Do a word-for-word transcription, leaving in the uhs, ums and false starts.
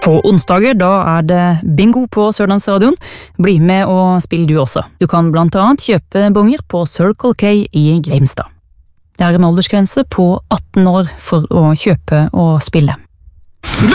På onsdager da er det bingo på Sørlandsradion. Bli med og spill du også. Du kan blant annet kjøpe bonger på Circle K i Gleimstad. Det er en aldersgrense på atten år for å kjøpe og spille.